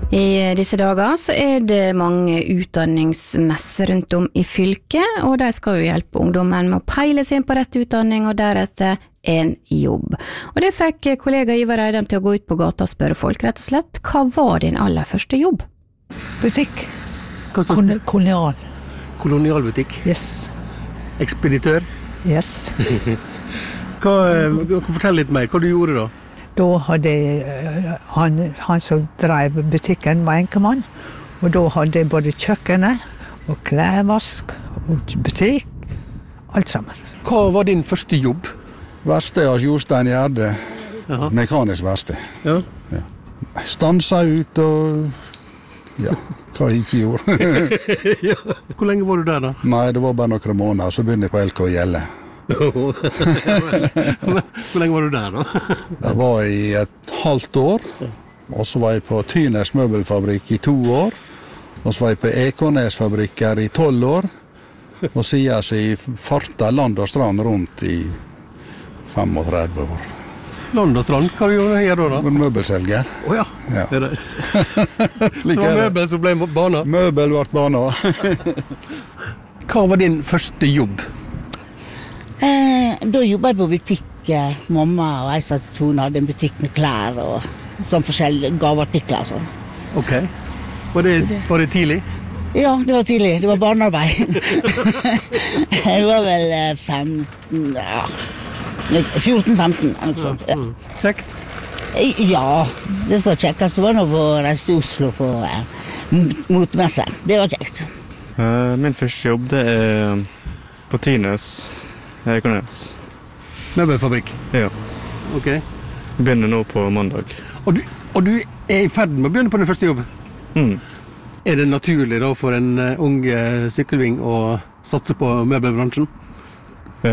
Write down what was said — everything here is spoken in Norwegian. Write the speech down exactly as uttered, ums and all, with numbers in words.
I disse dager så er det mange utdanningsmesser rundt om i fylket, og de skal jo hjelpe ungdommen med å peile seg inn på rett utdanning og deretter en jobb. Og det fikk kollega Ivar Eidem til å gå ut på gata og spørre folk rett og slett, hva var din aller første jobb? Butikk. Kol- Kolonial. Kolonialbutikk? Yes. Ekspeditør? Yes. Hva, fortell litt mer, hva du gjorde da? Da hadde han, han som drev butikken var enkemann, og da hadde jeg både kjøkkenet og klesvask og butikk, alt sammen. Hva var din første jobb? Verksted av Jostein Gjerde, Jaha. mekanisk verksted. Ja. Ja. Stansa ut og ja, hva jeg ikke gjorde. Ja. Hvor lenge var du der da? Nei, det var bare noen måneder, så begynte jeg på L K Gjelle. Hvor lenge var du der da? Det var i et halvt år, og så var jeg på Tyners møbelfabrikk i to år, og så var jeg på Ekornesfabrikker i tolv år, og siden så jeg farta land og strand rundt i femogtredve år. Land og strand, hva gjør du her da da? Møbelselger. Åja, Ja. det er det. Så var møbel som ble bana. Møbel ble bana. Hva var din første jobb? Eh, da jobbet jeg på butikk. Eh, mamma og jeg satt i Tone hadde en butikk med klær og sånn forskjellige gaveartikler. Sånn. Ok. Var det, var det tidlig? Ja, det var tidlig. Det var barnearbeid. Det var vel eh, femten, ja, fjorten femten, eller noe sånt. Ja. Kjekt. Eh, ja, det som var kjekkest, det var når vi reiste til Oslo på eh, motmesse. Det var kjekt. Uh, min første jobb det er på Tyners. Ekornes. Møbelfabrikk? Ja. Ok. Jeg begynner nå på mandag. Og du, og du er i ferd med å begynne på din første jobb? Mm. Er det naturlig da for en uh, ung uh, sykkelving å satse på møbelbransjen?